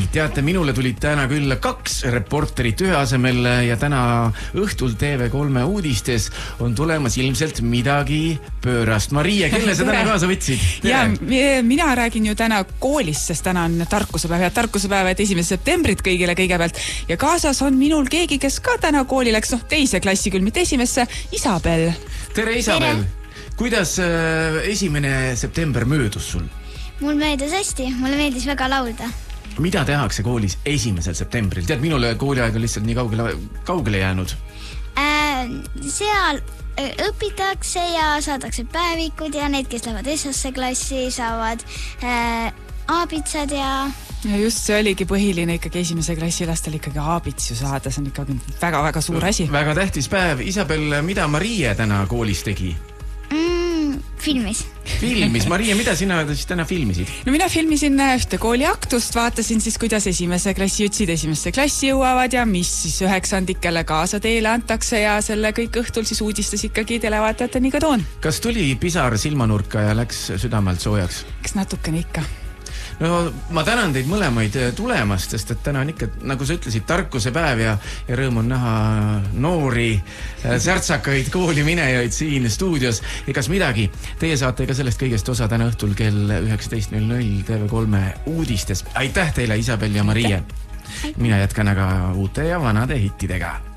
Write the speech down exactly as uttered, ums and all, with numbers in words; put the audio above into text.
Teate, minule tulid täna küll kaks reporterit ühe asemel ja täna õhtul T V kolme uudistes on tulemas ilmselt midagi pöörast. Maria, kelle sa täna kaasa võtsid? Ja, mina räägin ju täna koolist, sest täna on tarkusepäev ja tarkusepäev, et esimese septembrit kõigile kõigepealt. Ja kaasas on minul keegi, kes ka täna kooli läks, noh teise klassi küll, mitte esimesse, Isabel. Tere, Isabel! Tere. Kuidas esimene september möödus sul? Mul möödus hästi, mulle meeldis väga laulda. Mida tehakse koolis esimesel septembril? Tead, minule kooliaeg on lihtsalt nii kaugele, kaugele jäänud. Äh, seal õpitakse ja saadakse päevikud ja need, kes lähevad esasse klassi, saavad äh, aabitsad ja... Ja just see oligi põhiline ikkagi esimese klassi lastel ikkagi aabits ju saada, see on ikkagi väga-väga suur asi. Väga tähtis päev. Isabel, mida Maria täna koolis tegi? Mm, filmis. Filmis. Maria, mida sina siis täna filmisid? No mina filmisin ühte kooliaktust, vaatasin siis, kuidas esimese klassi jutsid esimesse klassi jõuavad ja mis siis üheksandikele kaasa teele antakse ja selle kõik õhtul siis uudistas ikkagi televaatajateni ka toon. Kas tuli pisar silmanurka ja läks südamelt soojaks? Eks natukene ikka. No ma tänan teid mõlemaid tulemast, sest et täna on ikka, nagu sa ütlesid, tarkuse päev ja, ja rõõm on näha noori, särtsakaid kooli minejaid siin stuudios. Ja kas midagi, teie saate ka sellest kõigest osa täna õhtul kell üheksateist null null T V kolme uudistes. Aitäh teile, Isabel ja Maria. Mina jätkan aga uute ja vanade hittidega.